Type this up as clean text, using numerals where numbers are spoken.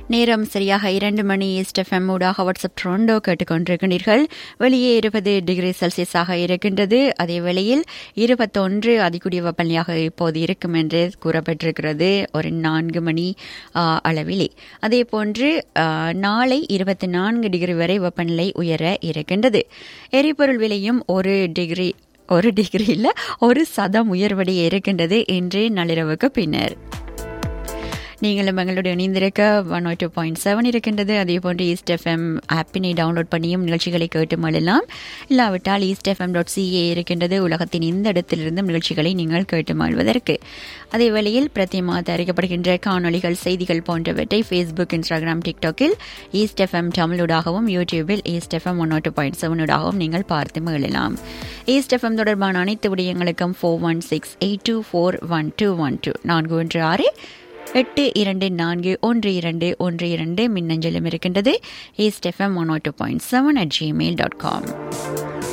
நேரம் சரியாக 2 மணி. East FM ஊடாக வாட்ஸ்அப் டொரண்டோ கேட்டுக்கொண்டிருக்கிறீர்கள். வெளியே 20 டிகிரி செல்சியஸாக இருக்கின்றது. அதே வேளையில் 21 அதிகூடிய வெப்பநிலையாக இப்போது இருக்கும் என்று கூறப்பட்டிருக்கிறது ஒரு 4 மணி அளவிலே. அதே போன்று நாளை 24 டிகிரி வரை வெப்பநிலை உயர இருக்கின்றது. எரிபொருள் விலையும் ஒரு டிகிரி இல்ல 1% உயர்வடைய இருக்கின்றது இன்று நள்ளிரவுக்கு பின்னர். நீங்களும் எங்களுடைய இணைந்திருக்க 102.7 இருக்கின்றது. அதே போன்று ஈஸ்ட் எஃப்எம் ஆப்பினை டவுன்லோட் பண்ணியும் நிகழ்ச்சிகளை கேட்டு மழலாம். இல்லாவிட்டால் eastfm.ca இருக்கின்றது. உலகத்தின் இந்த இடத்திலிருந்து நிகழ்ச்சிகளை நீங்கள் கேட்டு மழ்வதற்கு. அதே வேளையில் பிரத்தியமாக தயாரிக்கப்படுகின்ற காணொலிகள், செய்திகள் போன்றவற்றை ஃபேஸ்புக், இன்ஸ்டாகிராம், டிக்டாக்கில் ஈஸ்ட் எஃப்எம் தமிழூடாகவும், யூடியூபில் ஈஸ்ட் எஃப்எம் 102.7 ஊடாகவும் நீங்கள் பார்த்து மகிழலாம். ஈஸ்ட் எஃப்எம் தொடர்பான அனைத்து விடயங்களுக்கும் 4168241212 416-824-1212 மின்னஞ்சலும் இருக்கின்றது. eastfm102.7@gmail.com.